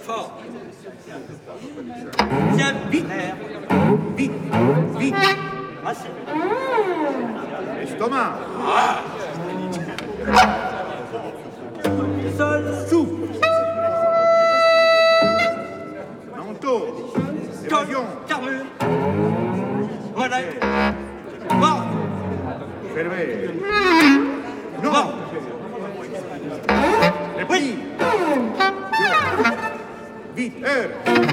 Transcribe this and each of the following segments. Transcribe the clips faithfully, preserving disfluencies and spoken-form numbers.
fort. Viens, vite. Vite, vite. Assez. Estomac. Sol. Souffle. Manteau. Évasion. Carmure. Relais. Mort. Fermé. Mort. Non. Repris. Vite, heure.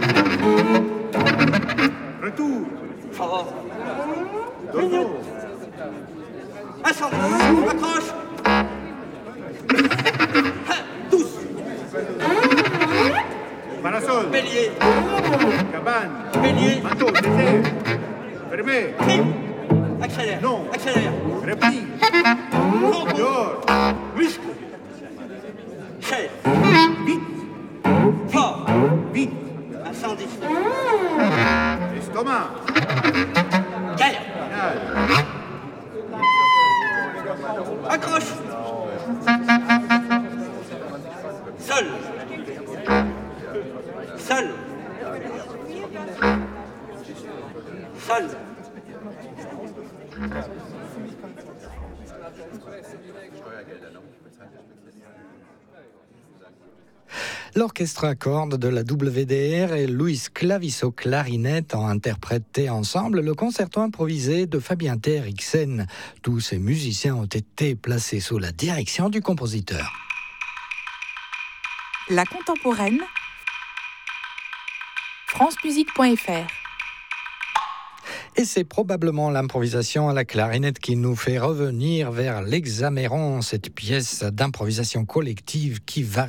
Retour. Fort. Dodo. Incendie. Accroche. Tous. Parasol. Bélier. Cabane. Bélier. Manteau, désert. Fermé. Crime. Accélère. Non. Accélère. Repris. Tampon. Dehors. Muscle. Chair. Vite, Fort. vite. Incendie. Estomac. Guerre. Final. Accroche. Seul. Seul. Seul. L'orchestre à cordes de la W D R et Luis Clavis au clarinette ont interprété ensemble le concerto improvisé de Fabien T. Eriksen. Tous ces musiciens ont été placés sous la direction du compositeur. La contemporaine, francemusique point f r. Et c'est probablement l'improvisation à la clarinette qui nous fait revenir vers l'Hexaméron, cette pièce d'improvisation collective qui varie